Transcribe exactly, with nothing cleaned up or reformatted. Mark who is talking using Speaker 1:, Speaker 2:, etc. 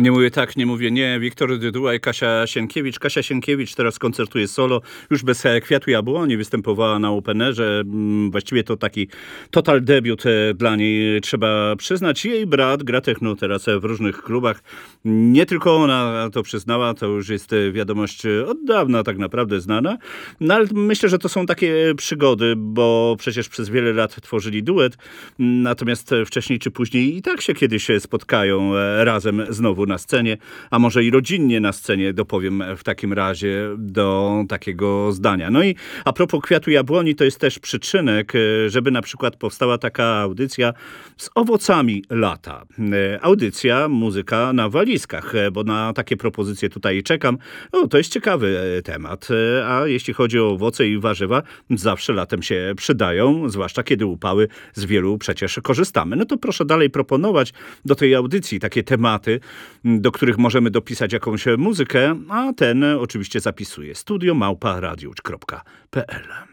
Speaker 1: Nie mówię tak, nie mówię nie. Wiktor Dyduła i Kasia Sienkiewicz. Kasia Sienkiewicz teraz koncertuje solo, już bez e, Kwiatu Jabłoni, występowała na Openerze. Mm, Właściwie to taki total debiut e, dla niej, trzeba przyznać. Jej brat gra techno teraz e, w różnych klubach. Nie tylko ona to przyznała, to już jest e, wiadomość e, od dawna tak naprawdę znana. No ale myślę, że to są takie przygody, bo przecież przez wiele lat tworzyli duet. Natomiast e, wcześniej czy później i tak się kiedyś e, spotkają e, razem znowu na scenie, a może i rodzinnie na scenie, dopowiem w takim razie do takiego zdania. No i a propos Kwiatu Jabłoni, to jest też przyczynek, e, żeby na przykład powstała taka audycja z owocami lata. E, Audycja, muzyka na walizkach, e, bo na takie propozycje tutaj czekam. O, to jest ciekawy e, temat, e, a jeśli chodzi o owoce i warzywa, zawsze latem się przydają, zwłaszcza kiedy upały, z wielu przecież korzystamy. No to proszę dalej proponować do tej audycji takie tematy, do których możemy dopisać jakąś muzykę, a ten oczywiście zapisuje studio małpa radiusz kropka p l.